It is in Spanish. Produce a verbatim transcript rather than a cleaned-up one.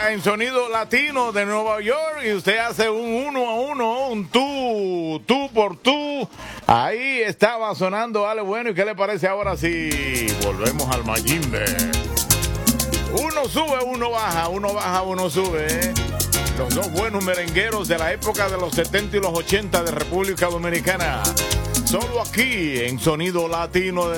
acá en Sonido Latino de Nueva York y usted hace un uno a uno, un tú, tú por tú. Ahí estaba sonando Ale Bueno. ¿Y qué le parece ahora si volvemos al Mayimbe? Uno sube, uno baja, uno baja, uno sube, ¿eh? Los dos buenos merengueros de la época de los setenta y los ochenta de República Dominicana. Solo aquí en Sonido Latino de